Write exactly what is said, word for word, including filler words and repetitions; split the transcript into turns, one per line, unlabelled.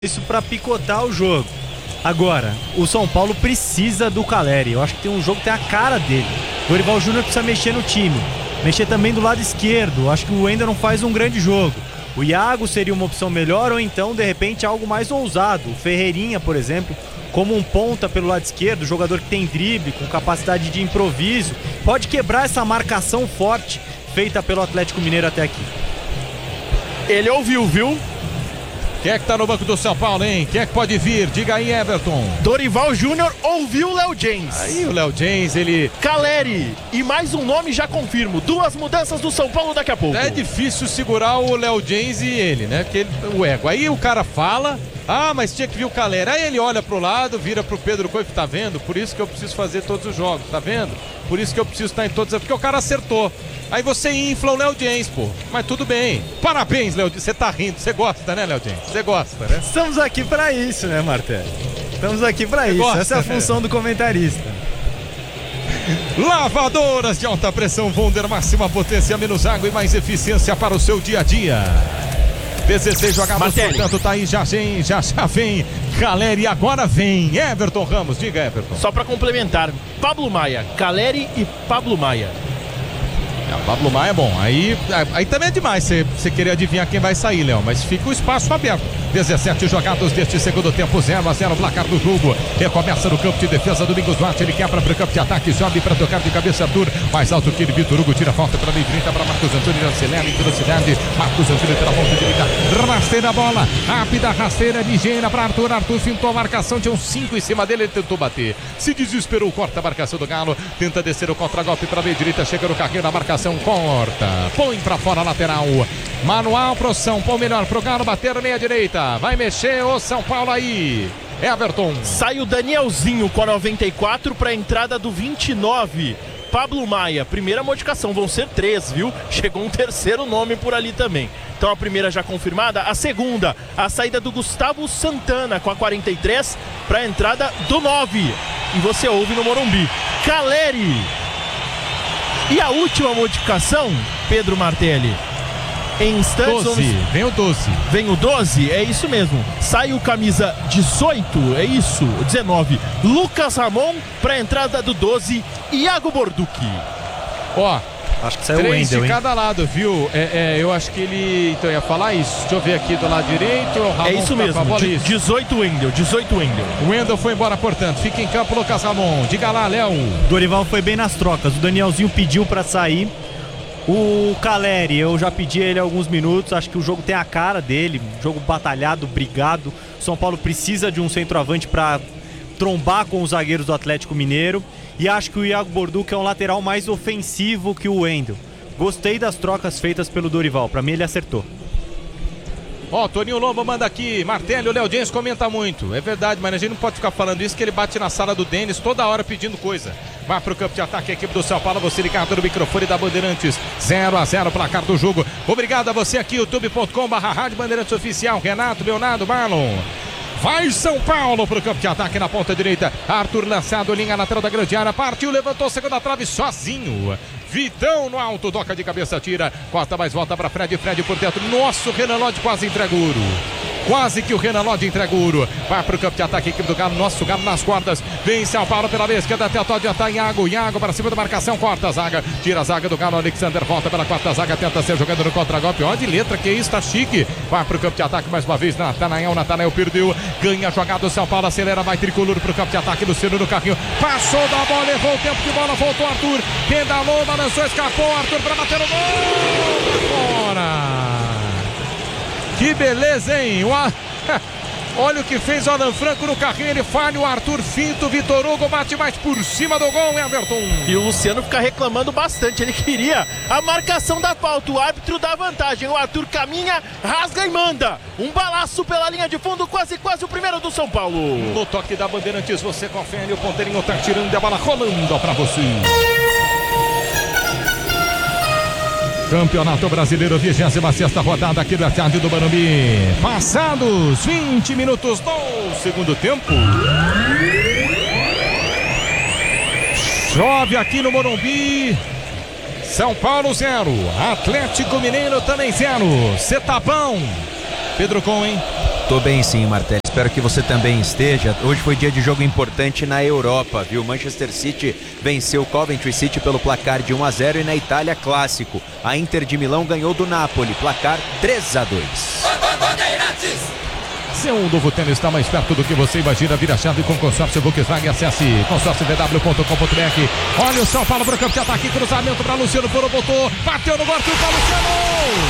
isso para picotar o jogo. Agora, o São Paulo precisa do Calleri. Eu acho que tem um jogo que tem a cara dele. O Dorival Júnior precisa mexer no time, mexer também do lado esquerdo. Acho que o Wender não faz um grande jogo. O Iago seria uma opção melhor, ou então, de repente, algo mais ousado. O Ferreirinha, por exemplo, como um ponta pelo lado esquerdo, jogador que tem drible, com capacidade de improviso, pode quebrar essa marcação forte feita pelo Atlético Mineiro até aqui.
Ele ouviu, viu?
Quem é que tá no banco do São Paulo, hein? Quem é que pode vir? Diga aí, Everton.
Dorival Júnior ouviu o Léo James.
Aí o Léo James, ele...
Calleri. E mais um nome, já confirmo. Duas mudanças do São Paulo daqui a pouco.
É difícil segurar o Léo James e ele, né? Que ele, o ego. Aí o cara fala... Ah, mas tinha que vir o Calleri. Aí ele olha pro lado, vira pro Pedro Coelho, tá vendo? Por isso que eu preciso fazer todos os jogos, tá vendo? Por isso que eu preciso estar em todos... Porque o cara acertou. Aí você infla o Léo James, pô. Mas tudo bem. Parabéns, Léo James. Você tá rindo. Você gosta, né, Léo James? Você gosta, né?
Estamos aqui pra isso, né, Martelo? Estamos aqui pra isso.
Gosta,
Essa é a função
né?
do comentarista.
Lavadoras de alta pressão Wonder, máxima potência, menos água e mais eficiência para o seu dia a dia. dezesseis jogados, portanto, tá aí, já vem, já já vem. Calleri agora vem. Everton Ramos, diga, Everton.
Só pra complementar, Pablo Maia, Calleri e Pablo Maia.
É, Pablo Maia é bom. Aí, aí também é demais você querer adivinhar quem vai sair, Léo. Mas fica o espaço aberto. dezessete jogados deste segundo tempo, zero a zero, placar do jogo. Recomeça no campo de defesa, Domingos Duarte. Ele quebra para o campo de ataque, sobe para tocar de cabeça, Arthur. Mais alto que ele, Vitor Hugo tira a falta para a meia direita para Marcos Antônio. Acelera em velocidade. Marcos Antônio tira a ponta direita. Rasteira a bola. Rápida rasteira ligeira para Arthur. Arthur fintou a marcação. Tinha um cinco em cima dele. Ele tentou bater. Se desesperou. Corta a marcação do Galo. Tenta descer o contra-golpe para a meia direita. Chega no carrinho da marcação. Corta. Põe para fora a lateral. Manual pro São Paulo. Melhor pro Galo bater meia direita. Vai mexer o São Paulo aí. Everton.
Sai o Danielzinho com a noventa e quatro para a entrada do vinte e nove. Pablo Maia, primeira modificação, vão ser três, viu? Chegou um terceiro nome por ali também. Então a primeira já confirmada, a segunda, a saída do Gustavo Santana com a quarenta e três para a entrada do nove. E você ouve no Morumbi, Calleri. E a última modificação, Pedro Martelli. Em instantes,
doze,
vamos...
vem o doze.
Vem o doze, é isso mesmo. Sai o camisa dezoito, é isso, dezenove. Lucas Ramon para a entrada do doze, Iago Borducci.
Ó,
acho que saiu o
três
Wendel,
de
hein?
cada lado, viu? É, é, eu acho que ele... Então, ia falar isso. Deixa eu ver aqui do lado direito. O Ramon
É isso
tá
mesmo,
com a bola,
de-
isso.
dezoito Wendel, dezoito Wendel.
O Wendel foi embora, portanto. Fica em campo, Lucas Ramon. Diga lá, Léo.
Dorival foi bem nas trocas. O Danielzinho pediu pra sair. O Calleri, eu já pedi ele há alguns minutos. Acho que o jogo tem a cara dele. Jogo batalhado, brigado. São Paulo precisa de um centroavante pra trombar com os zagueiros do Atlético Mineiro. E acho que o Iago Borducci é um lateral mais ofensivo que o Wendel. Gostei das trocas feitas pelo Dorival. Pra mim ele acertou.
Ó, Toninho Lobo manda aqui. Martelli, o Léo James comenta muito. É verdade, mas a gente não pode ficar falando isso, que ele bate na sala do Denis toda hora pedindo coisa. Vai pro campo de ataque a equipe do São Paulo. Você ligado no microfone da Bandeirantes. zero a zero, placar do jogo. Obrigado a você aqui, youtube ponto com barra rádio Bandeirantes Oficial. Renato, Leonardo, Marlon. Vai São Paulo pro campo de ataque na ponta direita. Arthur lançado, linha lateral da grande área. Partiu, levantou, segunda trave sozinho. Vitão no alto, toca de cabeça, tira. Corta, mais volta pra Fred, Fred por dentro. Nossa, o Renan Lodge quase entrega o ouro. Quase que o Renan Lodge entrega o ouro. Vai pro campo de ataque, equipe do Galo. Nosso Galo nas cordas. Vem São Paulo pela vez, esquerda até o Todd, já tá Iago. Iago para cima da marcação, corta a zaga. Tira a zaga do Galo, Alexander volta pela quarta zaga. Tenta ser jogando no contra-golpe. Ó de letra, que isso, tá chique. Vai pro campo de ataque mais uma vez. Natanael, Natanael perdeu. Ganha a jogada do São Paulo, acelera, vai tricolor pro campo de ataque. Luciano no carrinho. Passou da bola, levou o tempo de bola. Voltou Arthur. Pedalou, balançou, escapou. Arthur para bater no gol. Fora. Que beleza, hein? O a... Olha o que fez o Alan Franco no carrinho. Ele falha, o Arthur finta, o Vitor Hugo bate mais por cima do gol, Everton.
E o Luciano fica reclamando bastante. Ele queria a marcação da falta. O árbitro dá vantagem. O Arthur caminha, rasga e manda. Um balaço pela linha de fundo, quase, quase o primeiro do São Paulo.
No toque da Bandeirantes, você confere. O ponteirinho tá tirando a bola, rolando pra você. Campeonato Brasileiro, vigésima sexta rodada aqui do estádio do Morumbi. Passados vinte minutos do segundo tempo. Chove aqui no Morumbi. São Paulo zero. Atlético Mineiro também zero. Cê tá bom. Pedro Com, hein?
Tô bem sim, Martelli. Espero que você também esteja. Hoje foi dia de jogo importante na Europa, viu? Manchester City venceu o Coventry City pelo placar de um a zero e na Itália, clássico. A Inter de Milão ganhou do Napoli, placar três a dois.
Seu novo tênis está mais perto do que você imagina. Vira chave com consórcio Volkswagen. Acesse consórcio v w ponto com ponto b r. Olha o São Paulo para o campo de ataque. Cruzamento para Luciano. Foro, botou. Bateu no gol. Chuta Luciano.